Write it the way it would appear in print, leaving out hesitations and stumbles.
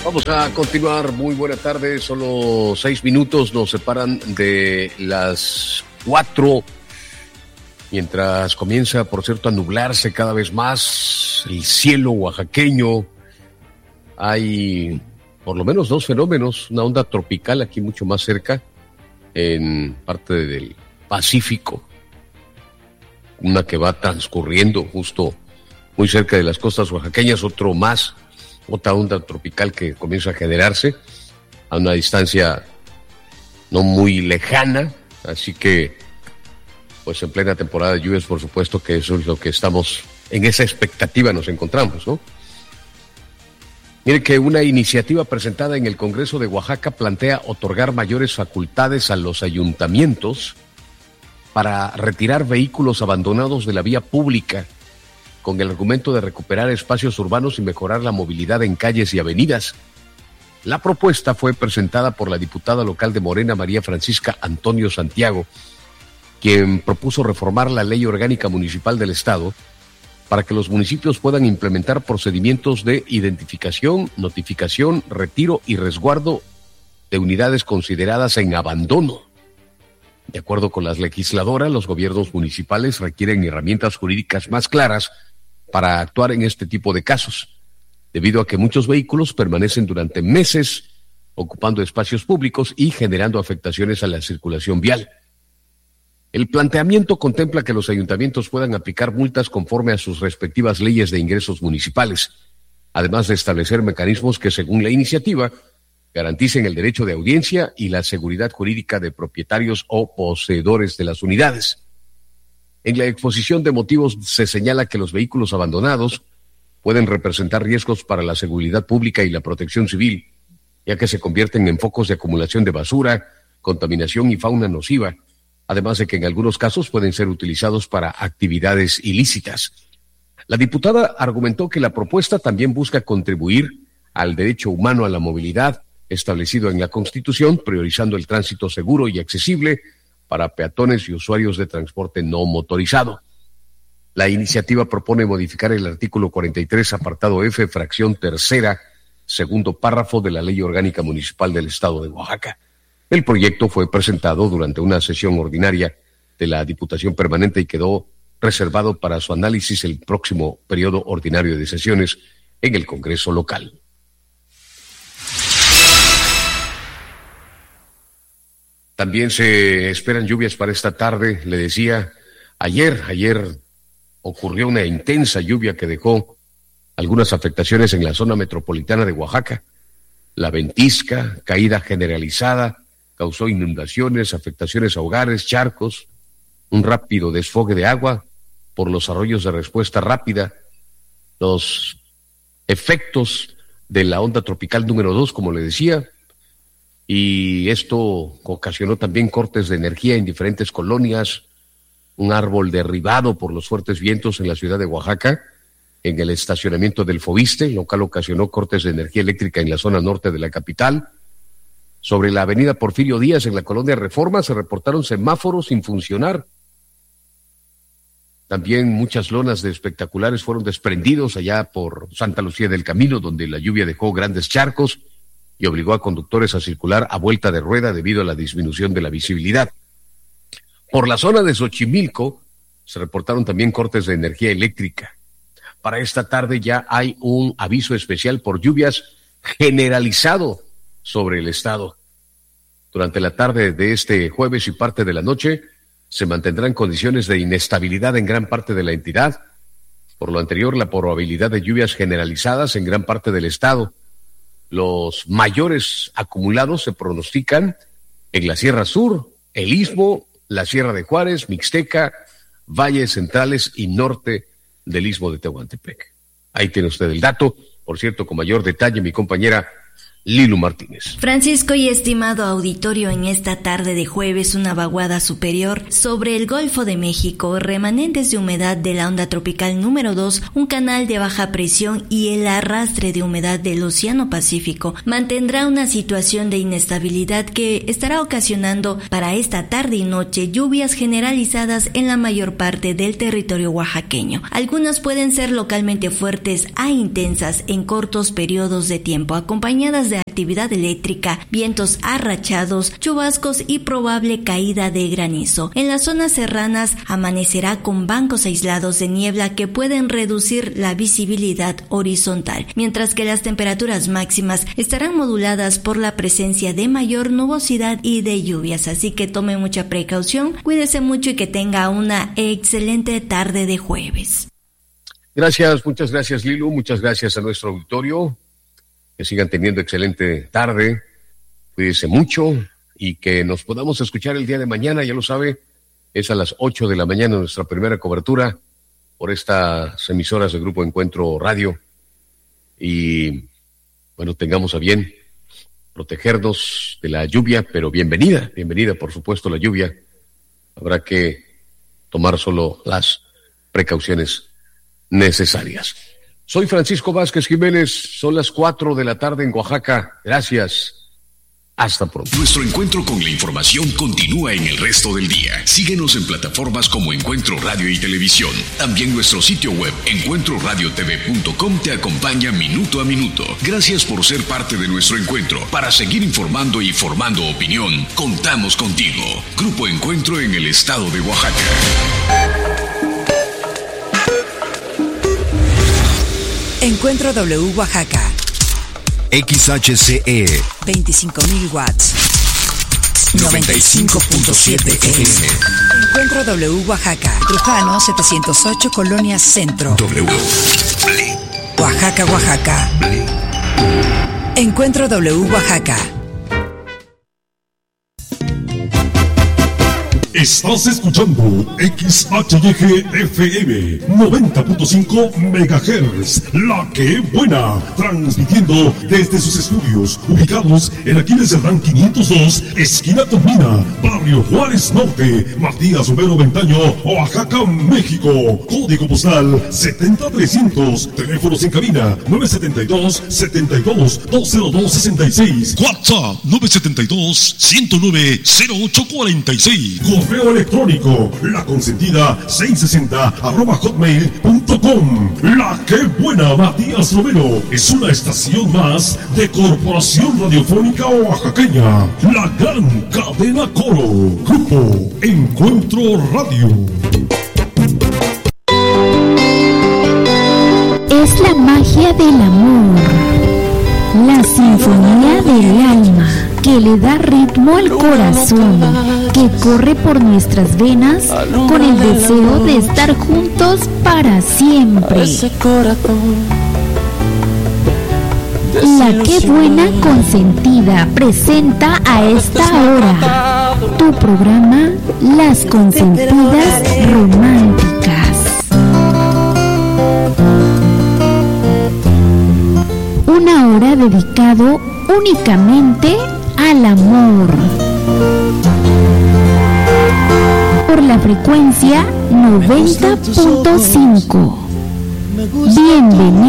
Vamos a continuar. Muy buena tarde. Solo 6 minutos nos separan de las 4. Mientras comienza, por cierto, a nublarse cada vez más el cielo oaxaqueño, hay por lo menos 2 fenómenos. Una onda tropical aquí mucho más cerca, en parte del Pacífico. Una que va transcurriendo justo muy cerca de las costas oaxaqueñas, otra onda tropical que comienza a generarse a una distancia no muy lejana, así que pues en plena temporada de lluvias, por supuesto que eso es lo que estamos, en esa expectativa nos encontramos, ¿no? Mire que una iniciativa presentada en el Congreso de Oaxaca plantea otorgar mayores facultades a los ayuntamientos para retirar vehículos abandonados de la vía pública, con el argumento de recuperar espacios urbanos y mejorar la movilidad en calles y avenidas. La propuesta fue presentada por la diputada local de Morena, María Francisca Antonio Santiago, quien propuso reformar la Ley Orgánica Municipal del Estado para que los municipios puedan implementar procedimientos de identificación, notificación, retiro y resguardo de unidades consideradas en abandono. De acuerdo con las legisladoras, los gobiernos municipales requieren herramientas jurídicas más claras para actuar en este tipo de casos, debido a que muchos vehículos permanecen durante meses ocupando espacios públicos y generando afectaciones a la circulación vial. El planteamiento contempla que los ayuntamientos puedan aplicar multas conforme a sus respectivas leyes de ingresos municipales, además de establecer mecanismos que, según la iniciativa, garanticen el derecho de audiencia y la seguridad jurídica de propietarios o poseedores de las unidades. En la exposición de motivos se señala que los vehículos abandonados pueden representar riesgos para la seguridad pública y la protección civil, ya que se convierten en focos de acumulación de basura, contaminación y fauna nociva, además de que en algunos casos pueden ser utilizados para actividades ilícitas. La diputada argumentó que la propuesta también busca contribuir al derecho humano a la movilidad establecido en la Constitución, priorizando el tránsito seguro y accesible para peatones y usuarios de transporte no motorizado. La iniciativa propone modificar el artículo 43, apartado F, fracción tercera, segundo párrafo de la Ley Orgánica Municipal del Estado de Oaxaca. El proyecto fue presentado durante una sesión ordinaria de la Diputación Permanente y quedó reservado para su análisis el próximo periodo ordinario de sesiones en el Congreso local. También se esperan lluvias para esta tarde. Le decía, ayer ocurrió una intensa lluvia que dejó algunas afectaciones en la zona metropolitana de Oaxaca. La ventisca, caída generalizada, causó inundaciones, afectaciones a hogares, charcos, un rápido desfogue de agua por los arroyos de respuesta rápida, los efectos de la onda tropical número 2, como le decía, y esto ocasionó también cortes de energía en diferentes colonias, un árbol derribado por los fuertes vientos en la ciudad de Oaxaca, en el estacionamiento del Fobiste, lo cual ocasionó cortes de energía eléctrica en la zona norte de la capital. Sobre la avenida Porfirio Díaz, en la colonia Reforma, se reportaron semáforos sin funcionar. También muchas lonas de espectaculares fueron desprendidos allá por Santa Lucía del Camino, donde la lluvia dejó grandes charcos y obligó a conductores a circular a vuelta de rueda debido a la disminución de la visibilidad. Por la zona de Xochimilco se reportaron también cortes de energía eléctrica. Para esta tarde ya hay un aviso especial por lluvias generalizado sobre el estado. Durante la tarde de este jueves y parte de la noche se mantendrán condiciones de inestabilidad en gran parte de la entidad. Por lo anterior, la probabilidad de lluvias generalizadas en gran parte del estado. Los mayores acumulados se pronostican en la Sierra Sur, el Istmo, la Sierra de Juárez, Mixteca, valles centrales y norte del Istmo de Tehuantepec. Ahí tiene usted el dato. Por cierto, con mayor detalle, mi compañera Lilu Martínez. Francisco y estimado auditorio, en esta tarde de jueves una vaguada superior sobre el Golfo de México, remanentes de humedad de la onda tropical número 2, un canal de baja presión y el arrastre de humedad del Océano Pacífico mantendrá una situación de inestabilidad que estará ocasionando para esta tarde y noche lluvias generalizadas en la mayor parte del territorio oaxaqueño. Algunas pueden ser localmente fuertes a intensas en cortos periodos de tiempo, acompañadas de actividad eléctrica, vientos arrachados, chubascos y probable caída de granizo. En las zonas serranas amanecerá con bancos aislados de niebla que pueden reducir la visibilidad horizontal, mientras que las temperaturas máximas estarán moduladas por la presencia de mayor nubosidad y de lluvias. Así que tome mucha precaución, cuídese mucho y que tenga una excelente tarde de jueves. Gracias, muchas gracias Lilu, muchas gracias a nuestro auditorio. Que sigan teniendo excelente tarde, cuídense mucho y que nos podamos escuchar el día de mañana, ya lo sabe, es a las 8 de la mañana nuestra primera cobertura por estas emisoras del Grupo Encuentro Radio y bueno, tengamos a bien protegernos de la lluvia, pero bienvenida por supuesto la lluvia, habrá que tomar solo las precauciones necesarias. Soy Francisco Vázquez Jiménez, son las 4 de la tarde en Oaxaca. Gracias. Hasta pronto. Nuestro encuentro con la información continúa en el resto del día. Síguenos en plataformas como Encuentro Radio y Televisión. También nuestro sitio web, encuentroradiotv.com, te acompaña minuto a minuto. Gracias por ser parte de nuestro encuentro. Para seguir informando y formando opinión, contamos contigo. Grupo Encuentro en el estado de Oaxaca. Encuentro W Oaxaca. XHCE 25.000 watts. 95.7 FM. Encuentro W Oaxaca. Trujano 708, Colonia Centro. W. Oaxaca, Oaxaca. Encuentro W Oaxaca. Estás escuchando XHYG-FM 90.5 MHz, La Que Buena, transmitiendo desde sus estudios ubicados en Aquiles Cerdán 502, esquina Tomina, Barrio Juárez Norte, Matías Romero Ventaño, Oaxaca, México. Código postal 70300, teléfonos en cabina 972-72-20266, WhatsApp 972-109-0846. Correo electrónico laconsentida660@hotmail.com. La Que Buena, Matías Romero, es una estación más de Corporación Radiofónica Oaxaqueña, la gran cadena Coro. Grupo Encuentro Radio. Es la magia del amor, la sinfonía del alma que le da ritmo al corazón, que corre por nuestras venas con el deseo de estar juntos para siempre. La Que Buena Consentida presenta a esta hora tu programa Las Consentidas Románticas. Una hora dedicado únicamente al amor. Por la frecuencia 90.5. Bienvenido.